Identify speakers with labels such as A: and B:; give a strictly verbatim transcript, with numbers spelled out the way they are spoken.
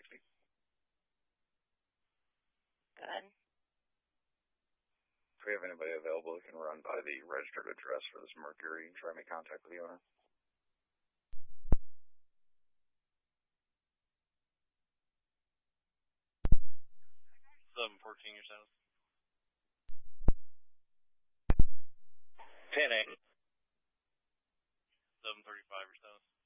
A: sixty.
B: Good.
A: Do we have anybody available who can run by the registered address for this Mercury and try to make contact with the owner?
C: seven fourteen, your status.
D: ten eight.
C: seven thirty-five, your status.